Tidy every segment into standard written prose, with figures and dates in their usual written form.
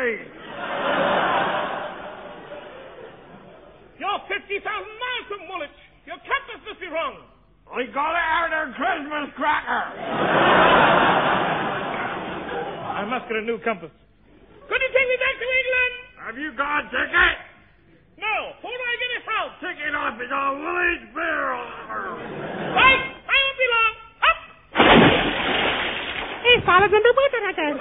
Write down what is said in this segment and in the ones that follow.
Woolies. You're 50,000 miles from Woolwich. Your compass must be wrong. I got it out of Christmas cracker. I must get a new compass. Could you take me back to England? Have you got a ticket? No. Who do I get it from? Ticket office on Woolwich Beer Offer. Right. I won't be long. Up. Hey, follow the motor again.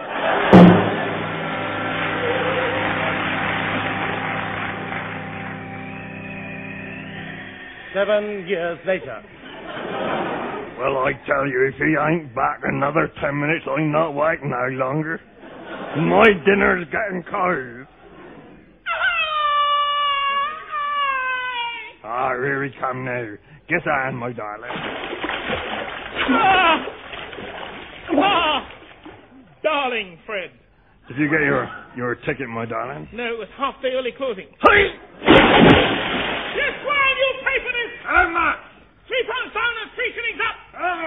7 years later. Well, I tell you, if he ain't back another 10 minutes, I'm not waiting no longer. My dinner's getting cold. Ah, here he come now. Get on, my darling. Darling Fred. Did you get your ticket, my darling? No, it was half-day early closing. Hey! Yes, why you pay for this? How much? £3 down and 3 shillings up.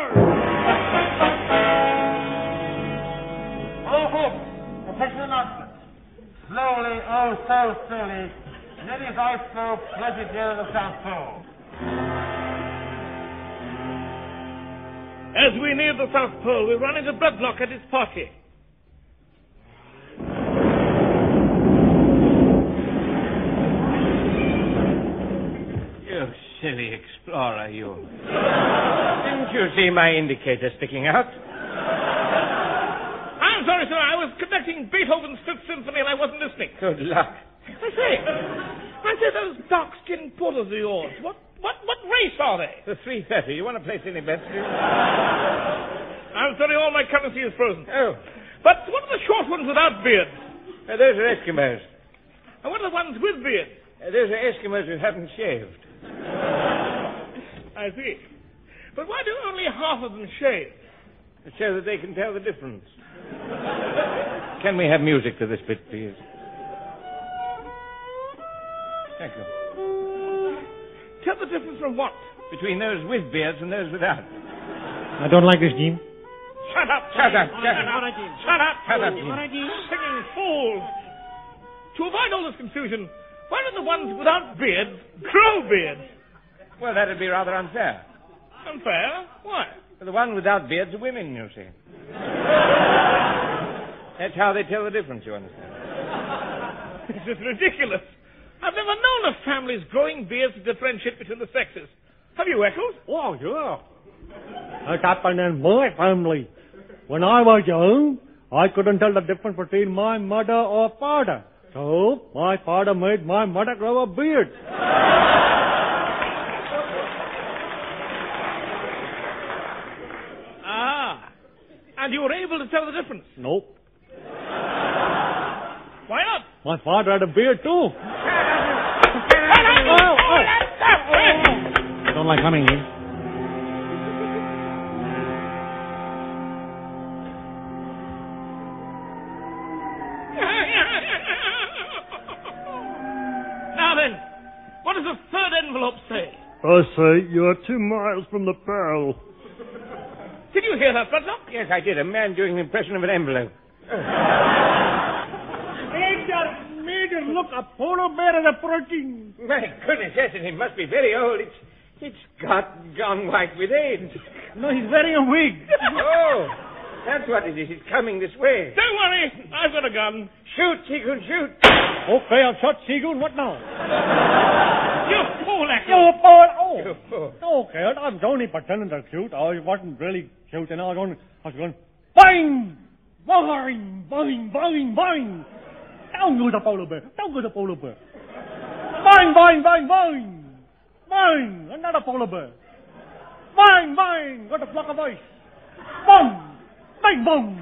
Attention announcement. Slowly, oh so slowly, Ladies Ice Flow floated near the South Pole. As we near the South Pole, we run into Bloodlock at his party. You silly explorer, you. Didn't you see my indicator sticking out? I'm sorry, sir. I was conducting Beethoven's Fifth Symphony and I wasn't listening. Good luck. I say those dark-skinned porters of yours, what race are they? The 3:30. You want to place any bets, do you? I'm sorry, all my currency is frozen. Oh. But what are the short ones without beards? Those are Eskimos. And what are the ones with beards? Those are Eskimos who haven't shaved. I see. But why do only half of them shave? So that they can tell the difference. Can we have music to this bit, please? Thank you. Tell the difference from what? Between those with beards and those without. I don't like this, Jim. Shut up! Shut up! Shut up! Jim. Singing fools! To avoid all this confusion, why don't the ones without beards grow beards? Well, that'd be rather unfair. Unfair? Why? The one without beards are women, you see. That's how they tell the difference, you understand. This is ridiculous. I've never known of families growing beards to differentiate between the sexes. Have you, Eccles? Oh, yeah. That happened in my family. When I was young, I couldn't tell the difference between my mother or father. So, my father made my mother grow a beard. And you were able to tell the difference? Nope. Why not? My father had a beard, too. Don't like coming in. Now then, what does the third envelope say? I say you're 2 miles from the Pearl. Did you hear that, Bloodlock? Yes, I did. A man doing an impression of an envelope. It made it look a polar bear is approaching. My goodness, yes, and it must be very old. It's gone white with age. No, he's wearing a wig. Oh, that's what it is. It's coming this way. Don't worry, I've got a gun. Shoot, Seagoon, shoot. Okay, I've shot Seagoon. What now? You fool, Eccles. You fool. Oh. You fool. Okay, I was only pretending to shoot. I wasn't really shooting. I was going, bang! Bang! Bang! Bang! Bang! Down goes the polar bear. Down goes the polar bear. Bang! Bang! Bang! Bang! Bang! Another polar bear. Bang! Bang! Got a flock of ice. Bang! Bang! Bang!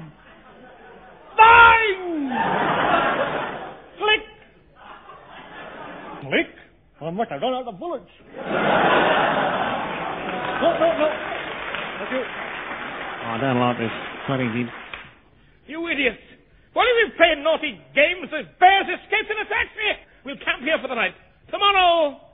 Bang! Click! Click? I must have run out of bullets. No. Thank you. Oh, that lot is plenty deep. You idiots. While you've been playing naughty games, the bears escaped in a taxi. We'll camp here for the night. Tomorrow,